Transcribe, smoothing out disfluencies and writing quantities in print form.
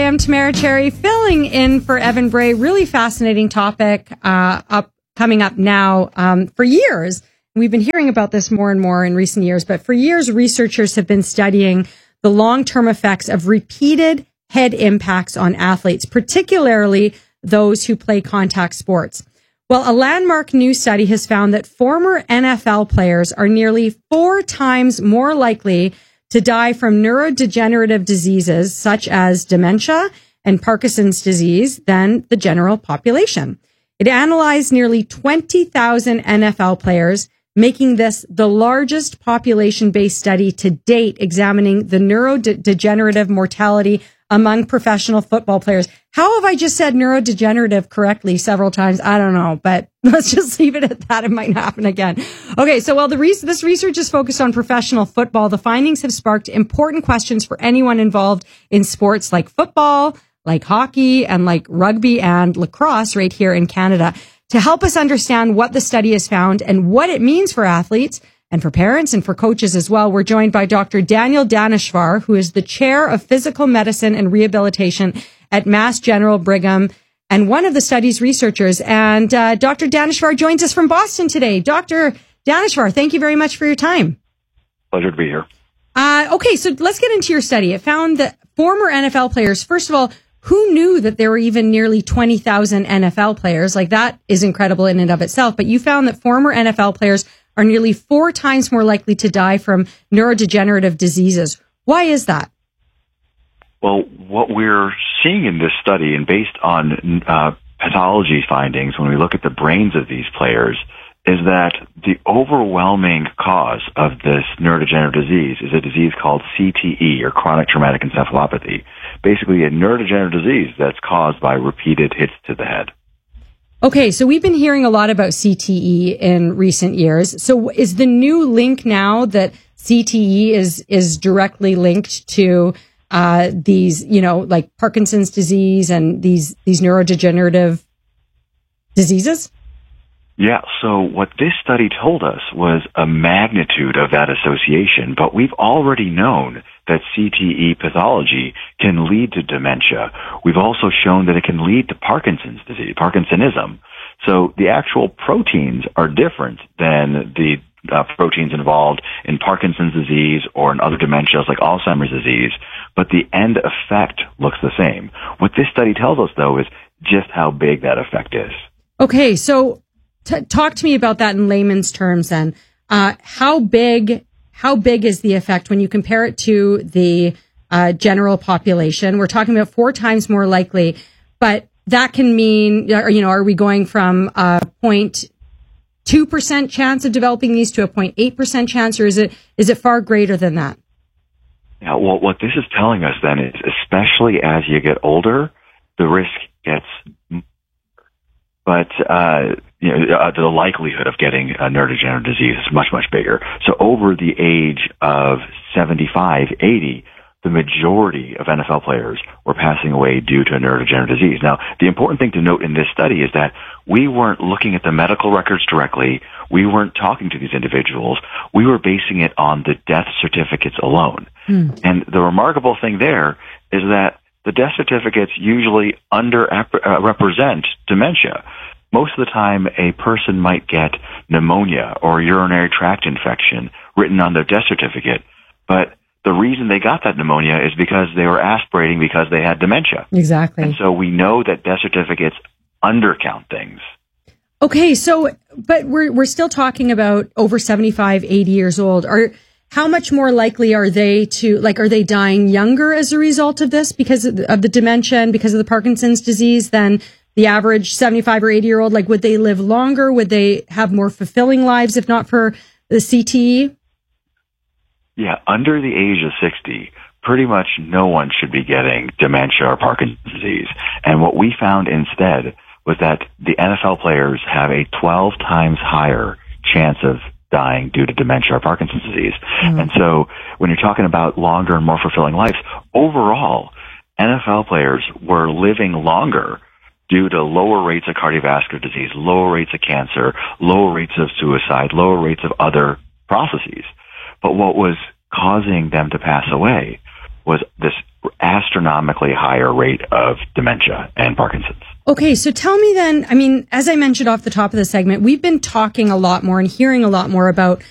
I'm Tamara Cherry, filling in for Evan Bray. Really fascinating topic coming up now. For years, we've been hearing about this more and more in recent years, but for years, researchers have been studying the long-term effects of repeated head impacts on athletes, particularly those who play contact sports. Well, a landmark new study has found that former NFL players are nearly 4 times more likely to die from neurodegenerative diseases such as dementia and Parkinson's disease than the general population. It analyzed nearly 20,000 NFL players, making this the largest population-based study to date examining the neurodegenerative mortality among professional football players. How have I just said neurodegenerative correctly several times? I don't know, but let's just leave it at that. It might happen again. Okay, so while this research is focused on professional football, the findings have sparked important questions for anyone involved in sports like football, like hockey, and like rugby and lacrosse right here in Canada. To help us understand what the study has found and what it means for athletes and for parents and for coaches as well, we're joined by Dr. Daniel Daneshvar, who is the chair of physical medicine and rehabilitation at Mass General Brigham and one of the study's researchers. And Dr. Daneshvar joins us from Boston today. Dr. Daneshvar, thank you very much for your time. Pleasure to be here. Okay, so let's get into your study. It found that former NFL players, first of all, who knew that there were even nearly 20,000 NFL players? Like, that is incredible in and of itself. But you found that former NFL players are nearly 4 times more likely to die from neurodegenerative diseases. Why is that? Well, what we're seeing in this study, and based on pathology findings, when we look at the brains of these players, is that the overwhelming cause of this neurodegenerative disease is a disease called CTE, or chronic traumatic encephalopathy. Basically a neurodegenerative disease that's caused by repeated hits to the head. Okay, so we've been hearing a lot about CTE in recent years. So is the new link now that CTE is directly linked to these, like Parkinson's disease and these neurodegenerative diseases? Yeah, so what this study told us was a magnitude of that association, but we've already known that CTE pathology can lead to dementia. We've also shown that it can lead to Parkinson's disease, Parkinsonism. So the actual proteins are different than the proteins involved in Parkinson's disease or in other dementias like Alzheimer's disease, but the end effect looks the same. What this study tells us, though, is just how big that effect is. Okay, so talk to me about that in layman's terms then. How big is the effect when you compare it to the general population? We're talking about 4 times more likely, but that can mean, are we going from a 0.2% chance of developing these to a 0.8% chance, or is it far greater than that? Yeah, well, what this is telling us then is, especially as you get older, the risk gets, but the likelihood of getting a neurodegenerative disease is much, much bigger. So over the age of 75, 80, the majority of NFL players were passing away due to a neurodegenerative disease. Now, the important thing to note in this study is that we weren't looking at the medical records directly. We weren't talking to these individuals. We were basing it on the death certificates alone. And the remarkable thing there is that the death certificates usually represent dementia. Most of the time, a person might get pneumonia or urinary tract infection written on their death certificate, but the reason they got that pneumonia is because they were aspirating because they had dementia. Exactly. And so we know that death certificates undercount things. Okay, but we're still talking about over 75, 80 years old. How much more likely are they are they dying younger as a result of this because of the dementia and because of the Parkinson's disease than the average 75 or 80-year-old? Like, would they live longer? Would they have more fulfilling lives if not for the CTE? Yeah, under the age of 60, pretty much no one should be getting dementia or Parkinson's disease. And what we found instead was that the NFL players have a 12 times higher chance of dying due to dementia or Parkinson's disease. And so when you're talking about longer and more fulfilling lives, overall, NFL players were living longer due to lower rates of cardiovascular disease, lower rates of cancer, lower rates of suicide, lower rates of other processes. But what was causing them to pass away was this astronomically higher rate of dementia and Parkinson's. Okay, so tell me then, I mean, as I mentioned off the top of the segment, we've been talking a lot more and hearing a lot more about